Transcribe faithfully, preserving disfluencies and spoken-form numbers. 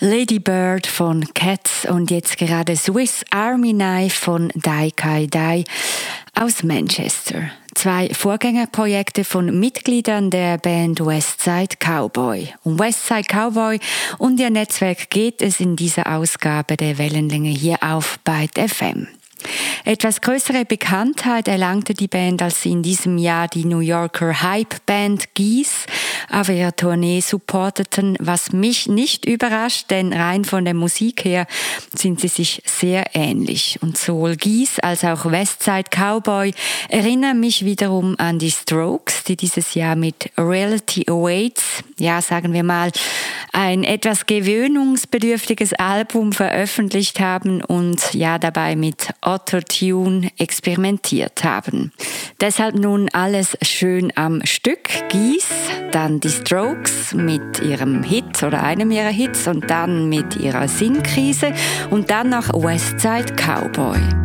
Lady Bird von Cats und jetzt gerade Swiss Army Knife von Dai Kai Dai aus Manchester. Zwei Vorgängerprojekte von Mitgliedern der Band Westside Cowboy. Um Westside Cowboy und ihr Netzwerk geht es in dieser Ausgabe der Wellenlänge hier auf Byte F M. Etwas größere Bekanntheit erlangte die Band, als sie in diesem Jahr die New Yorker Hype-Band Geese auf ihrer Tournee supporteten, was mich nicht überrascht, denn rein von der Musik her sind sie sich sehr ähnlich. Und sowohl Geese als auch Westside Cowboy erinnern mich wiederum an die Strokes, die dieses Jahr mit Reality Awaits, ja sagen wir mal, ein etwas gewöhnungsbedürftiges Album veröffentlicht haben und ja dabei mit Autotune experimentiert haben. Deshalb nun alles schön am Stück. Geese, dann die Strokes mit ihrem Hit oder einem ihrer Hits und dann mit ihrer Sinnkrise und dann noch Westside Cowboy.